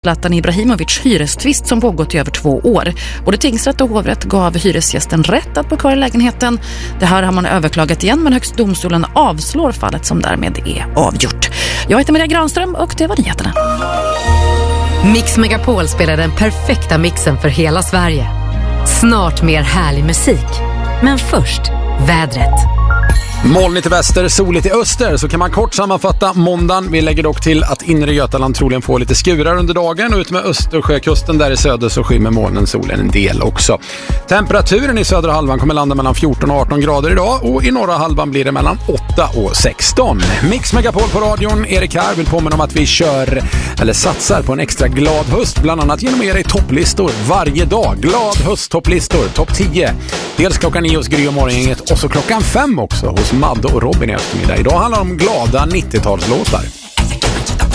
Zlatan Ibrahimovic hyrestvist som pågått i över 2 år. Både tingsrätt och hovrätt gav hyresgästen rätt att bo kvar i lägenheten. Det här har man överklagat igen, men Högsta domstolen avslår fallet som därmed är avgjort. Jag heter Maria Granström och det var nyheterna. Mix Megapol spelar den perfekta mixen för hela Sverige. Snart mer härlig musik. Men först, vädret. Molnigt i väster, soligt i öster, så kan man kort sammanfatta måndagen. Vi lägger dock till att inre Götaland troligen får lite skurar under dagen, och ut med Östersjökusten där i söder så skymmer molnen solen en del också. Temperaturen i södra halvan kommer landa mellan 14 och 18 grader idag, och i norra halvan blir det mellan 8 och 16. Mix Megapol på radion, Erik här vill påminna om att vi satsar på en extra glad höst, bland annat genom er i topplistor varje dag. Glad hösttopplistor, topp 10. Dels klockan 9 hos Gry och Morgongänget och så klockan 5 också hos Madde och Robin i eftermiddag. Idag handlar det om glada 90-talslåtar.